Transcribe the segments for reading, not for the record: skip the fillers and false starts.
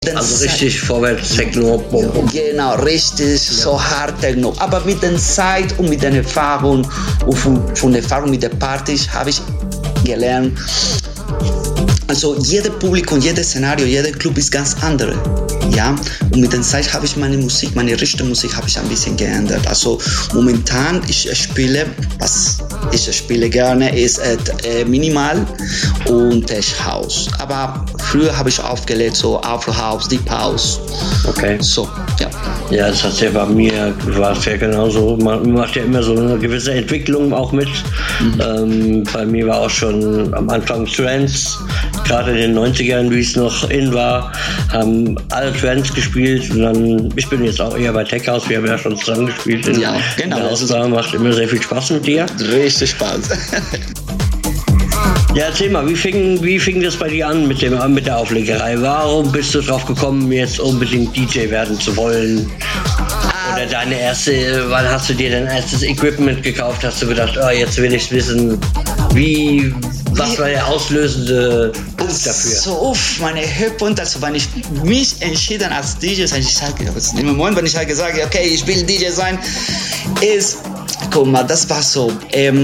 Also richtig vorwärts Techno. Genau, richtig, so hart Techno. Aber mit der Zeit und mit der Erfahrung und von der Erfahrung mit den Partys habe ich gelernt, also jedes Publikum, jedes Szenario, jeder Club ist ganz andere. Ja, und mit der Zeit habe ich meine Musik, meine richtige Musik habe ich ein bisschen geändert. Also momentan ich spiele gerne ist Minimal und Tech House. Aber früher habe ich aufgelegt so Afro House, Deep House. Okay. So, ja. Ja, das hat ja bei mir, war es ja genauso. Man macht ja immer so eine gewisse Entwicklung auch mit. Bei mir war auch schon am Anfang Trance, gerade in den 90ern, wie es noch in war, haben alle Trance gespielt. Und dann, ich bin jetzt auch eher bei Tech House, wir haben ja schon zusammen gespielt. Ja, genau. Das macht immer sehr viel Spaß mit dir. Richtig Spaß. Ja, erzähl mal, wie fing das bei dir an mit der Auflegerei? Warum bist du drauf gekommen, jetzt unbedingt DJ werden zu wollen? Oder wann hast du dir dein erstes Equipment gekauft? Hast du gedacht, oh, jetzt will ich wissen, was war der auslösende Punkt dafür? So, meine Höhepunkt, also wenn ich mich entschieden als DJ sein, ich sage, im Moment, wenn ich halt gesagt habe, okay, ich will DJ sein, ist, guck mal, das war so,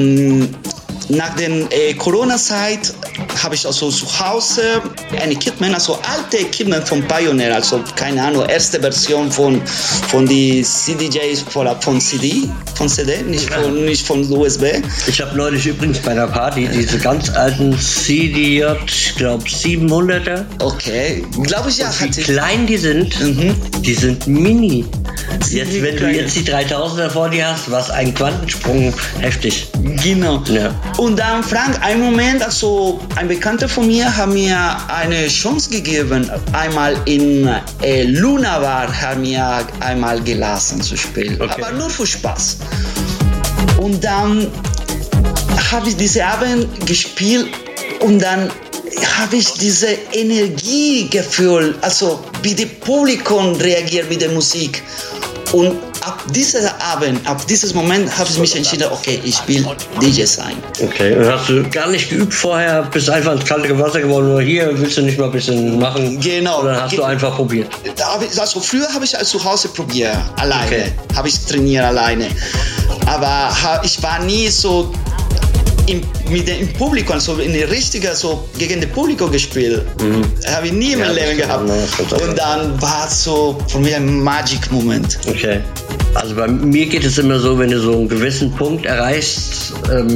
nach der Corona-Zeit habe ich also zu Hause ein Equipment, also alte Equipment von Pioneer, also keine Ahnung, erste Version von die CDJs von CD, nicht von USB. Ich habe neulich übrigens bei einer Party diese ganz alten CDJ, ich glaube 700er. Okay, glaube ich ja. Und wie klein die sind, die sind mini. Jetzt, wenn du jetzt die 3000er vor dir hast, was ein Quantensprung, heftig. Genau. Ja. Und dann, Frank, einen Moment, also ein Bekannter von mir hat mir eine Chance gegeben, einmal in Luna Bar, hat mir einmal gelassen zu spielen, okay. Aber nur für Spaß. Und dann habe ich diesen Abend gespielt und dann habe ich diese Energie gefühlt, also wie das Publikum reagiert mit der Musik. Und ab diesem Abend, ab diesem Moment habe ich mich entschieden, okay, ich will DJ sein. Okay, und hast du gar nicht geübt vorher, bist einfach ins kalte Wasser geworden oder hier, willst du nicht mal ein bisschen machen? Genau. Oder hast du einfach probiert? Also früher habe ich zu Hause probiert, alleine, okay. Habe ich trainiert alleine. Aber ich war nie so mit dem Publikum, also in der richtigen, so gegen das Publikum gespielt. Habe ich nie in meinem Leben gehabt. Und dann war es so für mich ein Magic-Moment. Okay. Also bei mir geht es immer so, wenn du so einen gewissen Punkt erreichst,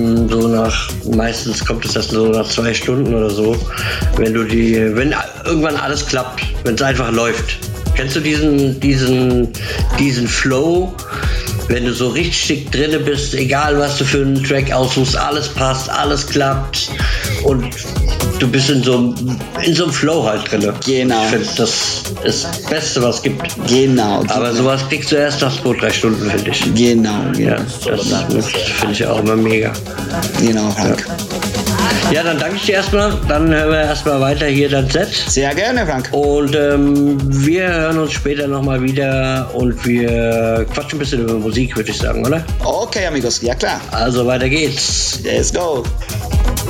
meistens kommt es das so nach 2 Stunden oder so, wenn irgendwann alles klappt, wenn es einfach läuft. Kennst du diesen Flow? Wenn du so richtig drinne bist, egal was du für einen Track aussuchst, alles passt, alles klappt und du bist in so einem Flow halt drinne. Genau. Ich finde, das ist das Beste, was es gibt. Genau. Aber sowas kriegst du erst nach 2-3 Stunden, finde ich. Genau. Ja, das finde ich auch immer mega. Genau, Frank. Ja, dann danke ich dir erstmal. Dann hören wir erstmal weiter hier dein Set. Sehr gerne, Frank. Und wir hören uns später nochmal wieder und wir quatschen ein bisschen über Musik, würde ich sagen, oder? Okay, amigos, ja klar. Also weiter geht's. Let's go.